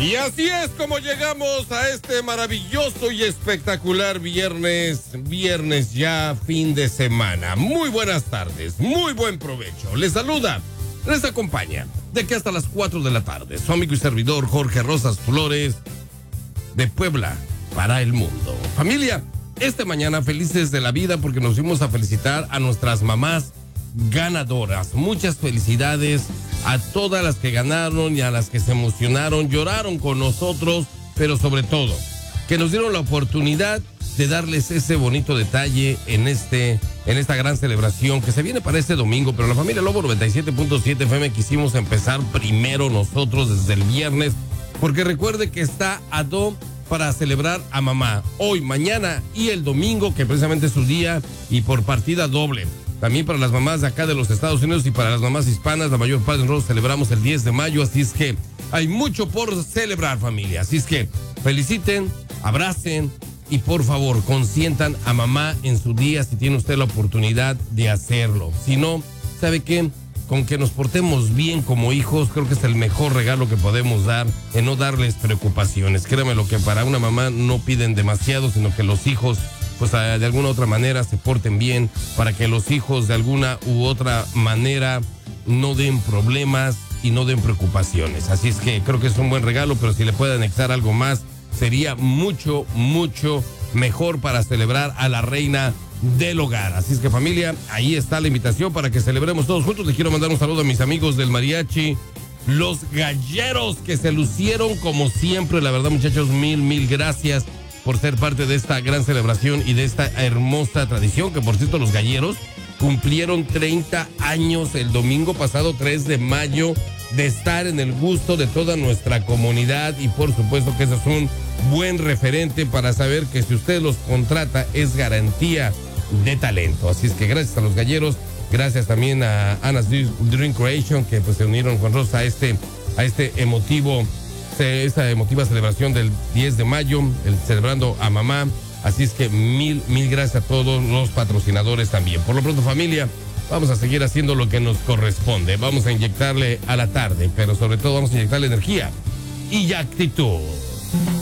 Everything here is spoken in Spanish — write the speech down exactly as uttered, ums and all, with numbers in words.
Y así es como llegamos a este maravilloso y espectacular viernes, viernes ya fin de semana. Muy buenas tardes, muy buen provecho. Les saluda, les acompaña de que hasta las cuatro de la tarde su amigo y servidor Jorge Rosas Flores, de Puebla para el mundo. Familia, esta mañana felices de la vida porque nos fuimos a felicitar a nuestras mamás ganadoras. Muchas felicidades a todas las que ganaron y a las que se emocionaron, lloraron con nosotros, pero sobre todo, que nos dieron la oportunidad de darles ese bonito detalle en este, en esta gran celebración que se viene para este domingo. Pero la familia Lobo noventa y siete punto siete F M quisimos empezar primero nosotros desde el viernes, porque recuerde que está a do para celebrar a mamá hoy, mañana y el domingo, que precisamente es su día, y por partida doble. También para las mamás de acá de los Estados Unidos y para las mamás hispanas, la mayor parte de nosotros celebramos el diez de mayo, así es que hay mucho por celebrar, familia. Así es que feliciten, abracen y por favor consientan a mamá en su día si tiene usted la oportunidad de hacerlo. Si no, ¿sabe qué? Con que nos portemos bien como hijos, creo que es el mejor regalo que podemos dar, en no darles preocupaciones. Créame lo que para una mamá no piden demasiado, sino que los hijos pues de alguna otra manera se porten bien, para que los hijos de alguna u otra manera no den problemas y no den preocupaciones. Así es que creo que es un buen regalo, pero si le puede anexar algo más, sería mucho, mucho mejor para celebrar a la reina del hogar. Así es que familia, ahí está la invitación para que celebremos todos juntos. Les quiero mandar un saludo a mis amigos del mariachi, los galleros, que se lucieron como siempre. La verdad, muchachos, mil, mil gracias por ser parte de esta gran celebración y de esta hermosa tradición, que por cierto los galleros cumplieron treinta años el domingo pasado, tres de mayo, de estar en el gusto de toda nuestra comunidad, y por supuesto que eso es un buen referente para saber que si usted los contrata es garantía de talento. Así es que gracias a los galleros, gracias también a Anna's Dream Creation, que pues se unieron con Rosa a este, a este emotivo esta emotiva celebración del diez de mayo, el celebrando a mamá. Así es que mil, mil gracias a todos los patrocinadores también. Por lo pronto, familia, vamos a seguir haciendo lo que nos corresponde. Vamos a inyectarle a la tarde, pero sobre todo vamos a inyectarle energía y actitud.